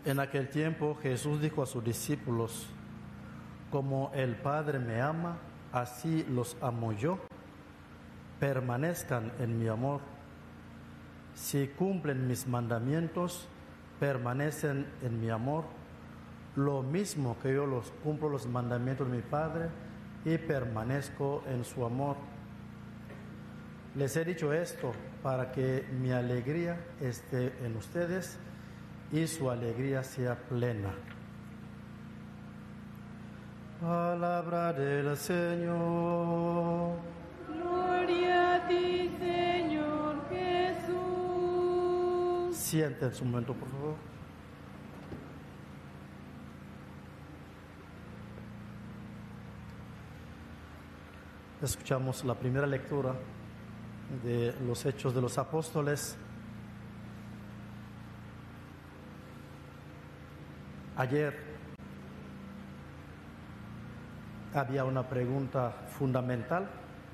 En aquel tiempo Jesús dijo a sus discípulos: como el Padre me ama, así los amo yo. Permanezcan en mi amor. Si cumplen mis mandamientos, permanecen en mi amor, lo mismo que yo cumplo los mandamientos de mi Padre y permanezco en su amor. Les he dicho esto para que mi alegría esté en ustedes y su alegría sea plena. Palabra del Señor. Gloria a ti, Señor Jesús. Siéntense un momento, por favor. Escuchamos la primera lectura de los Hechos de los Apóstoles. Ayer había una pregunta fundamental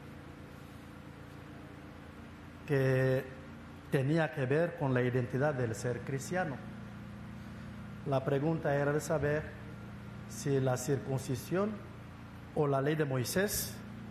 que tenía que ver con la identidad del ser cristiano. La pregunta era de saber si la circuncisión o la ley de Moisés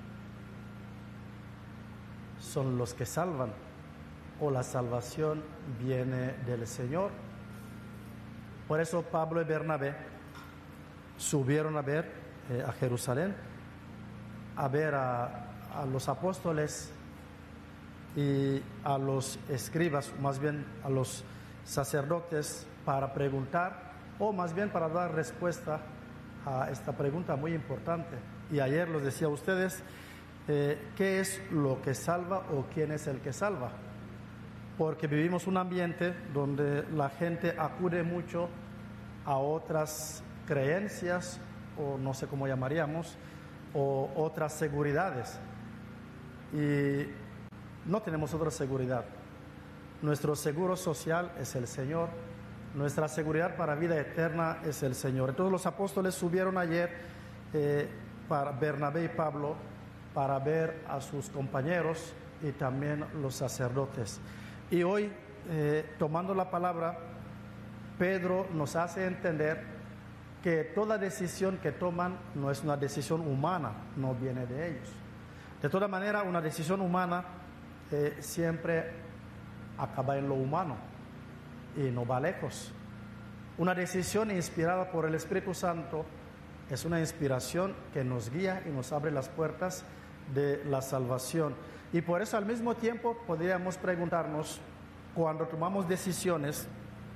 son los que salvan o la salvación viene del Señor. Por eso Pablo y Bernabé subieron a Jerusalén, a ver a los apóstoles y a los escribas, más bien a los sacerdotes, para preguntar, o más bien para dar respuesta a esta pregunta muy importante. Y ayer les decía a ustedes, ¿qué es lo que salva o quién es el que salva? Porque vivimos un ambiente donde la gente acude mucho a otras creencias, o no sé cómo llamaríamos, o otras seguridades. Y no tenemos otra seguridad. Nuestro seguro social es el Señor. Nuestra seguridad para vida eterna es el Señor. Entonces los apóstoles subieron ayer, para Bernabé y Pablo, para ver a sus compañeros y también los sacerdotes. Y hoy, tomando la palabra, Pedro nos hace entender que toda decisión que toman no es una decisión humana, no viene de ellos. De toda manera, una decisión humana siempre acaba en lo humano y no va lejos. Una decisión inspirada por el Espíritu Santo es una inspiración que nos guía y nos abre las puertas de la salvación. Y por eso al mismo tiempo podríamos preguntarnos, cuando tomamos decisiones,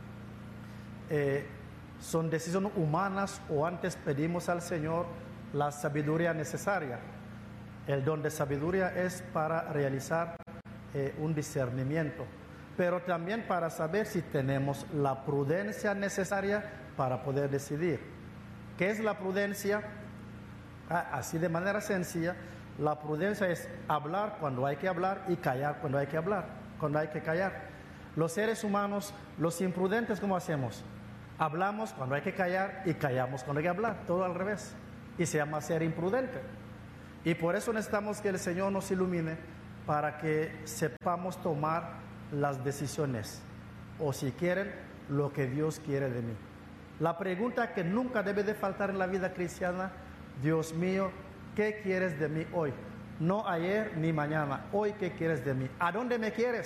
¿son decisiones humanas o antes pedimos al Señor la sabiduría necesaria? El don de sabiduría es para realizar un discernimiento, pero también para saber si tenemos la prudencia necesaria para poder decidir. ¿Qué es la prudencia? Así de manera sencilla, la prudencia es hablar cuando hay que hablar y callar cuando hay que hablar, cuando hay que callar. Los seres humanos, los imprudentes, ¿cómo hacemos? Hablamos cuando hay que callar y callamos cuando hay que hablar, todo al revés. Y se llama ser imprudente. Y por eso necesitamos que el Señor nos ilumine para que sepamos tomar las decisiones, o si quieren, lo que Dios quiere de mí. La pregunta que nunca debe de faltar en la vida cristiana: Dios mío, ¿qué quieres de mí hoy? No ayer ni mañana, hoy, ¿qué quieres de mí? ¿A dónde me quieres?